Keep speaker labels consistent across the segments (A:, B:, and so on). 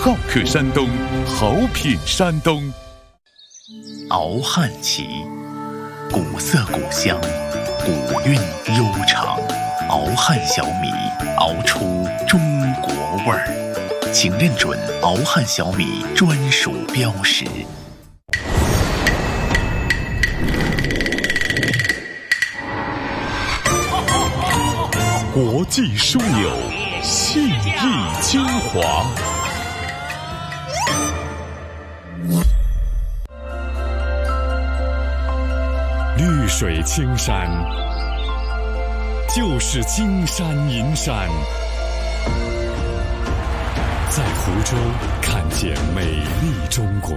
A: 好客山东，好品山东。
B: 熬汉旗，古色古香，古韵悠长。熬汉小米，熬出中国味儿。请认准熬汉小米专属标识。
A: 国际枢纽，信义精华。绿水青山，就是金山银山。在湖州看见美丽中国。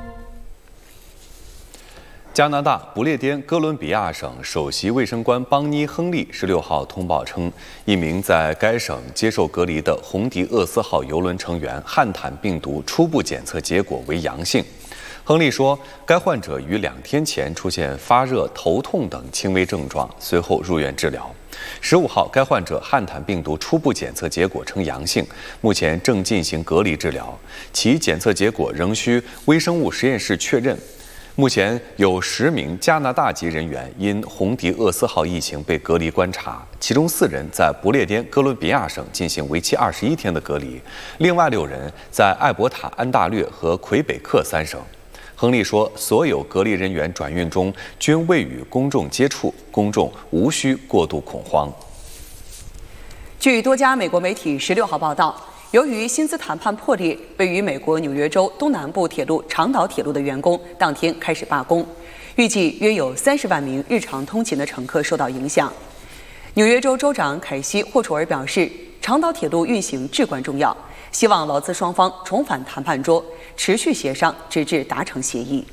A: 加拿大不列颠哥伦比亚省首席卫生官邦尼·亨利16号通报称，一名在该省接受隔离的红迪厄斯号邮轮成员汉坦病毒初步检测结果为阳性。亨利说，该患者于2天前出现发热、头痛等轻微症状，随后入院治疗。15号，该患者汉坦病毒初步检测结果呈阳性，目前正进行隔离治疗，其检测结果仍需微生物实验室确认。目前有10名加拿大籍人员因红迪厄斯号疫情被隔离观察，其中4人在不列颠哥伦比亚省进行为期21天的隔离，另外6人在艾伯塔、安大略和魁北克3省。亨利说，所有隔离人员转运中均未与公众接触，公众无需过度恐慌。
C: 据多家美国媒体16号报道，由于薪资谈判破裂，位于美国纽约州东南部铁路长岛铁路的员工当天开始罢工，预计约有30万名日常通勤的乘客受到影响。纽约州州长凯西·霍楚尔表示，长岛铁路运行至关重要，希望劳资双方重返谈判桌，持续协商，直至达成协议。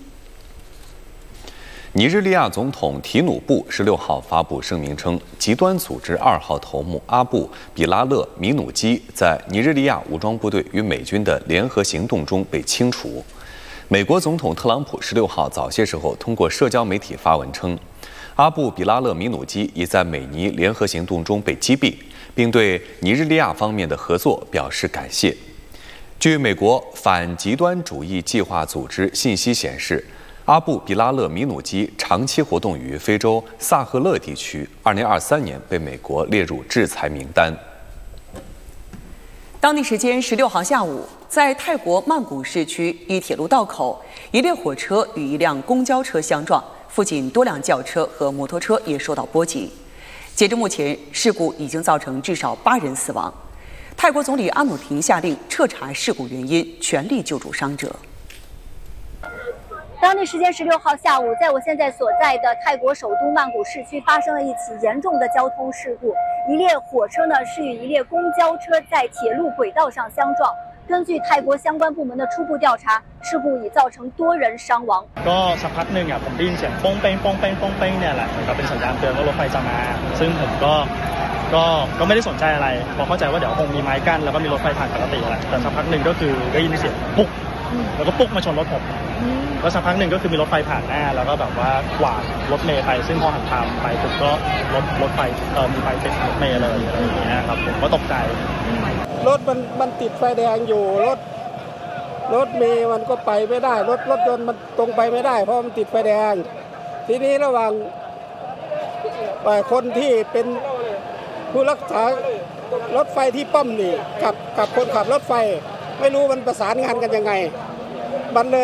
A: 尼日利亚总统提努布16号发布声明称，极端组织2号头目阿布·比拉勒·米努基在尼日利亚武装部队与美军的联合行动中被清除。美国总统特朗普16号早些时候通过社交媒体发文称，阿布·比拉勒·米努基已在美尼联合行动中被击毙，并对尼日利亚方面的合作表示感谢。据美国反极端主义计划组织信息显示，阿布·比拉勒·米努基长期活动于非洲萨赫勒地区，2023年被美国列入制裁名单。
C: 当地时间16号下午，在泰国曼谷市区一铁路道口，一列火车与一辆公交车相撞，附近多辆轿车和摩托车也受到波及。截至目前，事故已经造成至少8人死亡。泰国总理阿努廷下令彻查事故原因，全力救助伤者。
D: 当地时间16号下午，在我现在所在的泰国首都曼谷市区发生了一起严重的交通事故。一列火車呢是與一列公交車在鐵路軌道上相撞。根據泰國相關部門的初步調查，事故已造成多人傷亡。
E: ก็สักพักหนึ่งผมได้ยินเสียงป้องเป้งป้องเป้งป้องเป้งเนี่ยแหละเหมือนกับเป็นสัญญาณเตือนว่ารถไฟจะมาซึ่งผมก็ไม่ได้สนใจอะไรเพราะเข้าใจว่าเดี๋ยวคงมีไม้กั้นแล้วก็มีรถไฟผ่านปกติแหละแต่สักพักหนึ่งก็คือได้ยินเสียงปุ๊กแล้วก็ปุ๊กมาชนรถผมแล้วสักพักหนึ่งก็คือมีรถไฟผ่านหน้าแล้วก็แบบว่ากวาดรถเมล์ไปซึ่งพอหันทางไปปุ๊บก็รถไฟมีไฟติดรถเมล์เลยอะไรอย่างเงี้ยครับผมก็ตกใจ
F: รถมันติดไฟแดงอยู่รถเมล์มันก็ไปไม่ได้รถยนต์มันตรงไปไม่ได้เพราะมันติดไฟแดงทีนี้ระหว่างคนที่เป็นผู้รักษารถไฟที่ป้อมนี่กับคนขับรถไฟไม่รู้มันประสานงานกันยังไงมันเลย